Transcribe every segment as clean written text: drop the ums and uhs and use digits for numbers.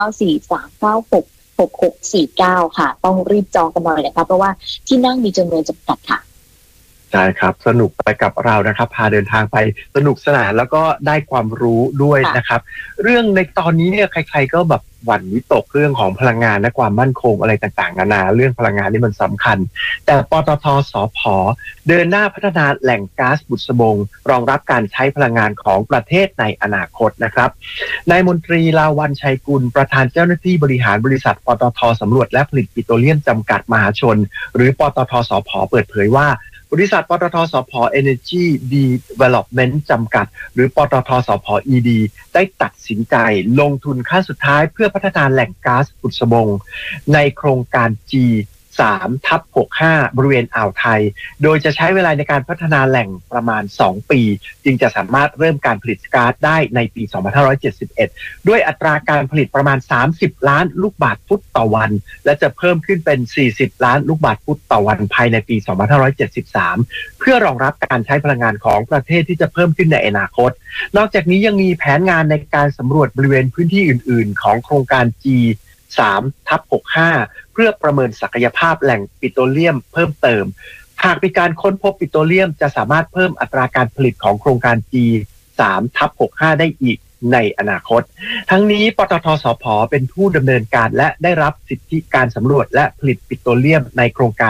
0943966649ค่ะต้องรีบจองกันหน่อยนะคะเพราะว่าที่นั่งมีจำนวนจำกัดค่ะใช่ครับสนุกไปกับเรานะครับพาเดินทางไปสนุกสนานแล้วก็ได้ความรู้ด้วยนะครับเรื่องในตอนนี้เนี่ยใครๆก็แบบหวั่นวิตกเรื่องของพลังงานและความมั่นคงอะไรต่างๆนานาเรื่องพลังงานนี่มันสำคัญแต่ปตท.สผ.เดินหน้าพัฒนาแหล่งก๊าซบุษบงรองรับการใช้พลังงานของประเทศในอนาคตนะครับนายมนตรีลาวัลย์ชัยกุลประธานเจ้าหน้าที่บริหารบริษัทปตท.สำรวจและผลิตปิโตรเลียมจำกัดมหาชนหรือปตท.สผ.เปิดเผยว่าบริษัทปตท.สผ. Energy Development จำกัดหรือปตท.สผ. ED ได้ตัดสินใจลงทุนขั้นสุดท้ายเพื่อพัฒนาแหล่งก๊าซบุษบงในโครงการ G3/65 บริเวณอ่าวไทยโดยจะใช้เวลาในการพัฒนาแหล่งประมาณ2ปีจึงจะสามารถเริ่มการผลิตก๊าซได้ในปี2571ด้วยอัตราการผลิตประมาณ30ล้านลูกบาศก์ฟุตต่อวันและจะเพิ่มขึ้นเป็น40ล้านลูกบาศก์ฟุตต่อวันภายในปี2573เพื่อรองรับการใช้พลังงานของประเทศที่จะเพิ่มขึ้นในอนาคตนอกจากนี้ยังมีแผนงานในการสำรวจบริเวณพื้นที่อื่นๆของโครงการ G3/65 เพื่อประเมินศักยภาพแหล่งปิโตรเลียมเพิ่มเติมหากมีการค้นพบปิโตรเลียมจะสามารถเพิ่มอัตราการผลิตของโครงการ G3/65 ได้อีกในอนาคตทั้งนี้ปตท.สผ.เป็นผู้ดำเนินการและได้รับสิทธิการสำรวจและผลิตปิโตรเลียมในโครงการ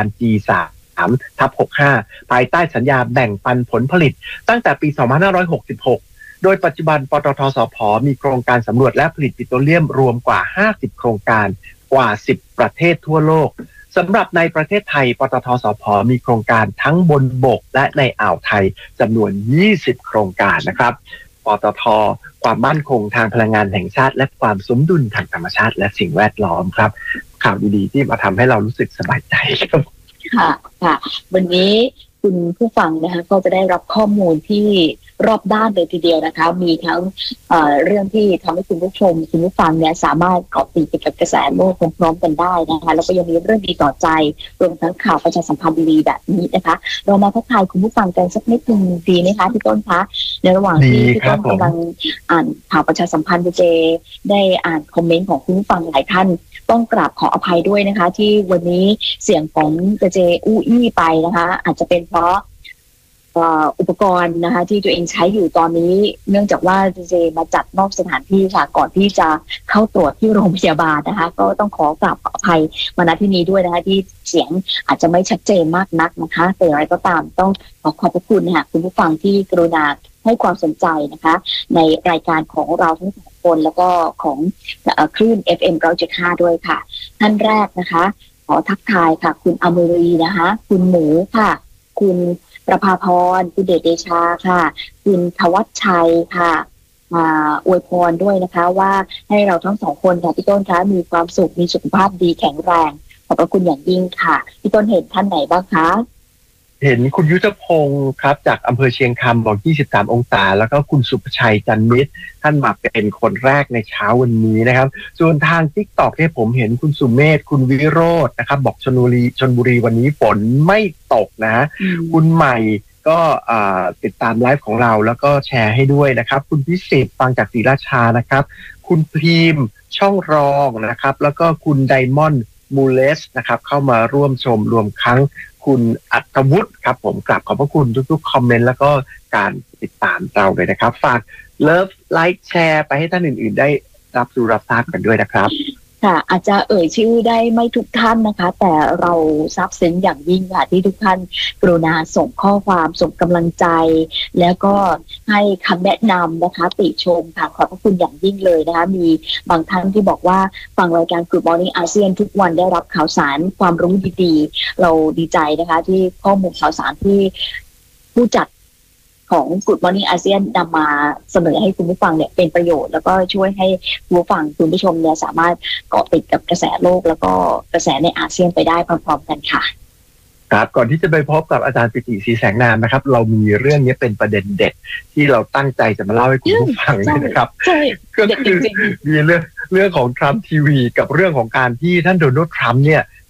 G3/65 ภายใต้สัญญาแบ่งปันผลผลิตตั้งแต่ปี2566โดยปัจจุบันปตท.สผ.มีโครงการสำรวจและผลิตปิโตรเลียมรวมกว่า50โครงการกว่า10ประเทศทั่วโลกสำหรับในประเทศไทยปตท.สผ.มีโครงการทั้งบนบกและในอ่าวไทยจำนวน20โครงการนะครับปตท.ความมั่นคงทางพลังงานแห่งชาติและความสมดุลทางธรรมชาติและสิ่งแวดล้อมครับข่าวดีๆที่มาทำให้เรารู้สึกสบายใจครับค่ะวันนี้คุณผู้ฟังนะคะก็จะได้รับข้อมูลที่รอบด้านเลยทีเดียวนะคะมีทั้งเรื่องที่ทำให้คุณผู้ชมคุณผู้ฟังเนี่ยสามารถเกาะติดไปกับกระแสโลกพร้อมๆกันได้นะคะแล้วก็ยังมีเรื่องดีต่อใจรวมทั้งข่าวประชาสัมพันธ์ดีๆแบบนี้นะคะเรามาทักทายคุณผู้ฟังกันสักนิดนึงดีไหมคะพี่ต้นคะในระหว่างที่พี่ต้นกำลังอ่านข่าวประชาสัมพันธ์เจได้อ่านคอมเมนต์ของคุณผู้ฟังหลายท่านต้องกราบขออภัยด้วยนะคะที่วันนี้เสียงของเจอู้อี้ไปนะคะอาจจะเป็นเพราะอุปกรณ์นะคะที่ตัวเองใช้อยู่ตอนนี้เนื่องจากว่าเจมาจัดนอกสถานที่ค่ะก่อนที่จะเข้าตรวจที่โรงพยาบาลนะคะก็ต้องขอกราบขออภัยมาณที่นี้ด้วยนะคะที่เสียงอาจจะไม่ชัดเจนมากนักนะคะแต่อย่างไรก็ตามต้องขอบพระคุณนะคะคุณผู้ฟังที่กรุณาให้ความสนใจนะคะในรายการของเราทั้งสองคนแล้วก็ของคลื่น FM 107.5ด้วยค่ะท่านแรกนะคะขอทักทายค่ะคุณอมรีนะคะคุณหมูค่ะคุณประภาพรคุณเดชเดชาค่ะคุณทวัชชัยค่ะมาอวยพรด้วยนะคะว่าให้เราทั้งสองคนค่ะพี่ต้นคะมีความสุขมีสุขภาพดีแข็งแรงขอบพระคุณอย่างยิ่งค่ะพี่ต้นเห็นท่านไหนบ้างคะเห็นคุณยุทธพงศ์ครับจากอำเภอเชียงคำบอก23องศาแล้วก็คุณสุภชัยจันมิตรท่านมาเป็นคนแรกในเช้าวันนี้นะครับส่วนทาง TikTok ที่ผมเห็นคุณสุเมธคุณวิโรจน์นะครับบอกชลบุรีวันนี้ฝนไม่ตกนะคุณใหม่ก็ติดตามไลฟ์ของเราแล้วก็แชร์ให้ด้วยนะครับคุณพิสิทธิ์ฟังจากศรีราชานะครับคุณพิมพ์ช่องรองนะครับแล้วก็คุณไดมอนด์มูเลสนะครับเข้ามาร่วมชมรวมทั้งคุณอัธวุฒิครับผมกราบขอบพระคุณทุกๆคอมเมนต์แล้วก็การติดตามเราเลยนะครับฝากเลิฟไลค์แชร์ไปให้ท่านอื่นๆได้รับทราบกันด้วยนะครับค่ะอาจจะเอ่ยชื่อได้ไม่ทุกท่านนะคะแต่เราซาบซึ้งอย่างยิ่งค่ะที่ทุกท่านกรุณาส่งข้อความส่งกำลังใจแล้วก็ให้คำแนะนำนะคะติชมค่ะขอบพระคุณอย่างยิ่งเลยนะคะมีบางท่านที่บอกว่าฟังรายการ Good Morning ASEAN ทุกวันได้รับข่าวสารความรู้ดีๆเราดีใจนะคะที่ข้อมูลข่าวสารที่ผู้จัดของ Good Morning ASEAN นำมาเสนอให้คุณผู้ฟังเนี่ยเป็นประโยชน์แล้วก็ช่วยให้คุณผู้ฟังคุณผู้ชมเนี่ยสามารถเกาะติดกับกระแสโลกแล้วก็กระแสในอาเซียนไปได้พร้อมๆกันค่ะครับก่อนที่จะไปพบกับอาจารย์ปิติศรีแสงนามนะครับเรามีเรื่องนี้เป็นประเด็นเด็ดที่เราตั้งใจจะมาเล่าให้คุณผู้ฟังนะครับก็คือมีเรื่องของทรัมป์ทีวีกับเรื่องของการที่ท่านโดนัลด์ทรัมป์เนี่ย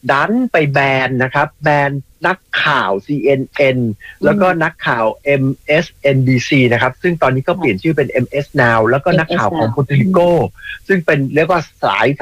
ดันไปแบนนะครับแบนนักข่าว CNN แล้วก็นักข่าว MSNBC นะครับซึ่งตอนนี้ก็เปลี่ยนชื่อเป็น MS Now แล้วก็นักข่าวของ Puerto Rico ซึ่งเป็นเรียกว่าสาย